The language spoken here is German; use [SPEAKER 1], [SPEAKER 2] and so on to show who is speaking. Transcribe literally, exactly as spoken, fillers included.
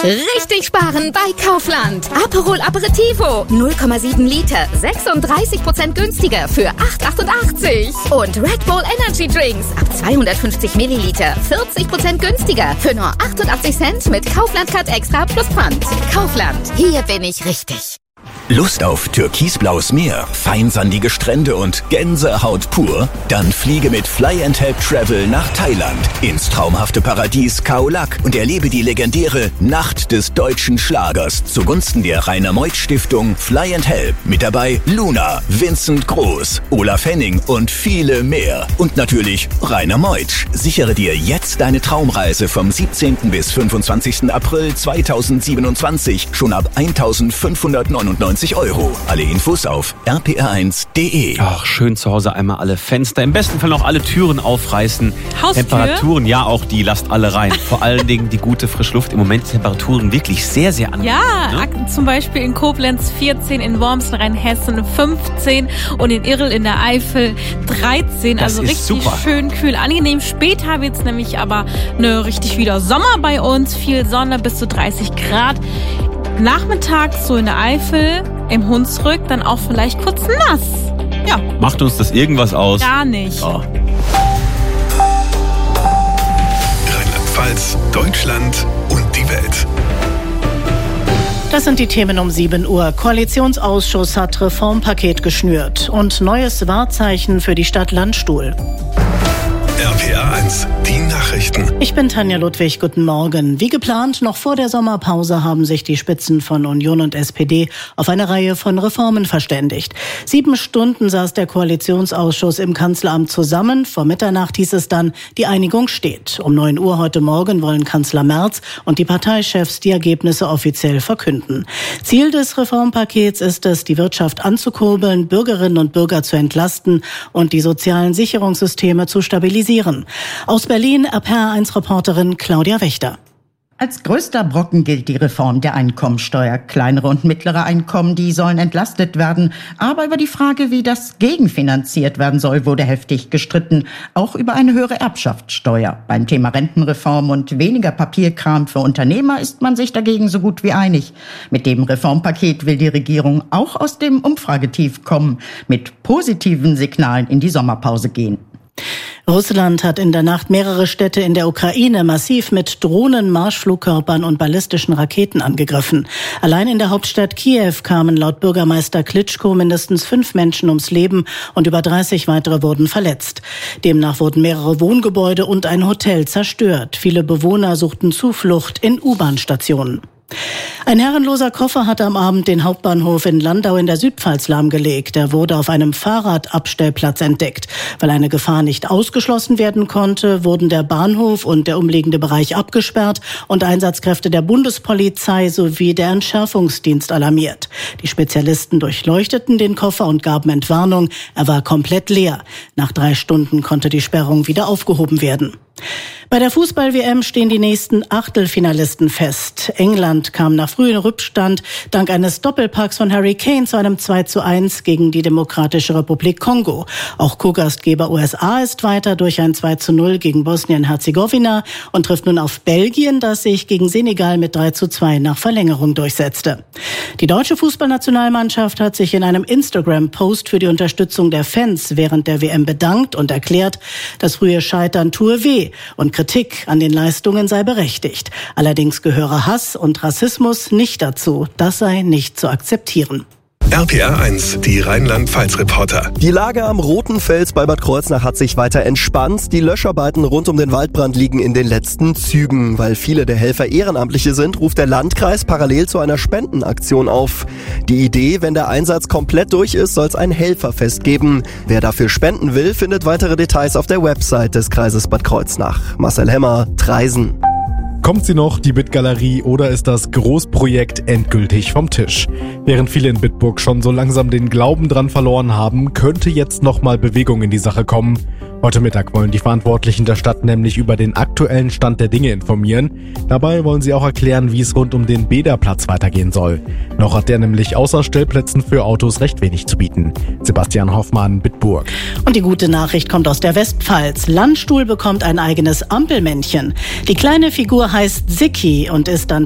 [SPEAKER 1] Richtig sparen bei Kaufland. Aperol Aperitivo, null Komma sieben Liter, sechsunddreißig Prozent günstiger für acht Komma achtundachtzig. Und Red Bull Energy Drinks ab zweihundertfünfzig Milliliter, vierzig Prozent günstiger für nur achtundachtzig Cent mit Kaufland Card Extra plus Pfand. Kaufland, hier bin ich richtig.
[SPEAKER 2] Lust auf türkisblaues Meer, feinsandige Strände und Gänsehaut pur? Dann fliege mit Fly and Help Travel nach Thailand ins traumhafte Paradies Khao Lak und erlebe die legendäre Nacht des deutschen Schlagers zugunsten der Rainer Meuth Stiftung Fly and Help. Mit dabei Luna, Vincent Groß, Olaf Henning und viele mehr. Und natürlich Rainer Meuth. Sichere dir jetzt deine Traumreise vom siebzehnten bis fünfundzwanzigsten April zweitausendsiebenundzwanzig schon ab eintausendfünfhundertneunundneunzig Euro. Alle Infos auf r p r eins punkt d e.
[SPEAKER 3] Ach, schön zu Hause einmal alle Fenster, im besten Fall noch alle Türen aufreißen.
[SPEAKER 4] Haustür?
[SPEAKER 3] Temperaturen, ja auch die, lasst alle rein. Vor allen Dingen die gute Frischluft. Im Moment Temperaturen wirklich sehr, sehr angenehm.
[SPEAKER 4] Ja,
[SPEAKER 3] ne?
[SPEAKER 4] Zum Beispiel in Koblenz vierzehn, in Worms in Rheinhessen fünfzehn und in Irl in der Eifel dreizehn.
[SPEAKER 3] Das
[SPEAKER 4] also
[SPEAKER 3] ist
[SPEAKER 4] richtig
[SPEAKER 3] super.
[SPEAKER 4] Schön kühl, angenehm. Später wird's nämlich aber ne, richtig wieder Sommer bei uns. Viel Sonne, bis zu dreißig Grad. Nachmittags so in der Eifel, im Hunsrück, dann auch vielleicht kurz nass. Ja.
[SPEAKER 3] Macht uns das irgendwas aus?
[SPEAKER 4] Gar nicht.
[SPEAKER 3] Oh.
[SPEAKER 5] Rheinland-Pfalz, Deutschland und die Welt.
[SPEAKER 6] Das sind die Themen um sieben Uhr. Koalitionsausschuss hat Reformpaket geschnürt und neues Wahrzeichen für die Stadt Landstuhl.
[SPEAKER 5] R P R eins, die Nachrichten.
[SPEAKER 6] Ich bin Tanja Ludwig, guten Morgen. Wie geplant, noch vor der Sommerpause haben sich die Spitzen von Union und S P D auf eine Reihe von Reformen verständigt. Sieben Stunden saß der Koalitionsausschuss im Kanzleramt zusammen. Vor Mitternacht hieß es dann, die Einigung steht. Um neun Uhr heute Morgen wollen Kanzler Merz und die Parteichefs die Ergebnisse offiziell verkünden. Ziel des Reformpakets ist es, die Wirtschaft anzukurbeln, Bürgerinnen und Bürger zu entlasten und die sozialen Sicherungssysteme zu stabilisieren. Aus Berlin R P R eins Reporterin Claudia Wächter.
[SPEAKER 7] Als größter Brocken gilt die Reform der Einkommensteuer. Kleinere und mittlere Einkommen, die sollen entlastet werden. Aber über die Frage, wie das gegenfinanziert werden soll, wurde heftig gestritten. Auch über eine höhere Erbschaftssteuer. Beim Thema Rentenreform und weniger Papierkram für Unternehmer ist man sich dagegen so gut wie einig. Mit dem Reformpaket will die Regierung auch aus dem Umfragetief kommen, mit positiven Signalen in die Sommerpause gehen.
[SPEAKER 6] Russland hat in der Nacht mehrere Städte in der Ukraine massiv mit Drohnen, Marschflugkörpern und ballistischen Raketen angegriffen. Allein in der Hauptstadt Kiew kamen laut Bürgermeister Klitschko mindestens fünf Menschen ums Leben und über dreißig weitere wurden verletzt. Demnach wurden mehrere Wohngebäude und ein Hotel zerstört. Viele Bewohner suchten Zuflucht in U-Bahn-Stationen. Ein herrenloser Koffer hat am Abend den Hauptbahnhof in Landau in der Südpfalz lahmgelegt. Er wurde auf einem Fahrradabstellplatz entdeckt. Weil eine Gefahr nicht ausgeschlossen werden konnte, wurden der Bahnhof und der umliegende Bereich abgesperrt und Einsatzkräfte der Bundespolizei sowie der Entschärfungsdienst alarmiert. Die Spezialisten durchleuchteten den Koffer und gaben Entwarnung. Er war komplett leer. Nach drei Stunden konnte die Sperrung wieder aufgehoben werden. Bei der Fußball-W M stehen die nächsten Achtelfinalisten fest. England kam nach frühem Rückstand dank eines Doppelpacks von Harry Kane zu einem zwei zu eins gegen die Demokratische Republik Kongo. Auch Co-Gastgeber U S A ist weiter durch ein zwei zu null gegen Bosnien-Herzegowina und trifft nun auf Belgien, das sich gegen Senegal mit drei zu zwei nach Verlängerung durchsetzte. Die deutsche Fußballnationalmannschaft hat sich in einem Instagram-Post für die Unterstützung der Fans während der W M bedankt und erklärt, das frühe Scheitern tue weh und Kritik an den Leistungen sei berechtigt. Allerdings gehöre Hass und Rassismus nicht dazu. Das sei nicht zu akzeptieren.
[SPEAKER 5] R P R eins, die Rheinland-Pfalz-Reporter.
[SPEAKER 8] Die Lage am Roten Fels bei Bad Kreuznach hat sich weiter entspannt. Die Löscharbeiten rund um den Waldbrand liegen in den letzten Zügen. Weil viele der Helfer Ehrenamtliche sind, ruft der Landkreis parallel zu einer Spendenaktion auf. Die Idee, wenn der Einsatz komplett durch ist, soll es ein Helferfest geben. Wer dafür spenden will, findet weitere Details auf der Website des Kreises Bad Kreuznach. Marcel Hemmer, Traisen.
[SPEAKER 9] Kommt sie noch, die Bitgalerie, oder ist das Großprojekt endgültig vom Tisch? Während viele in Bitburg schon so langsam den Glauben dran verloren haben, könnte jetzt nochmal Bewegung in die Sache kommen. Heute Mittag wollen die Verantwortlichen der Stadt nämlich über den aktuellen Stand der Dinge informieren. Dabei wollen sie auch erklären, wie es rund um den Bäderplatz weitergehen soll. Noch hat der nämlich außer Stellplätzen für Autos recht wenig zu bieten. Sebastian Hoffmann, Bitburg.
[SPEAKER 6] Und die gute Nachricht kommt aus der Westpfalz. Landstuhl bekommt ein eigenes Ampelmännchen. Die kleine Figur heißt Sicki und ist dann